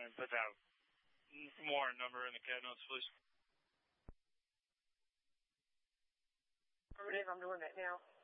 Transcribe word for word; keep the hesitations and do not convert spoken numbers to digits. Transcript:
And put that more number in the cab notes, please. Affirmative, I'm doing that now.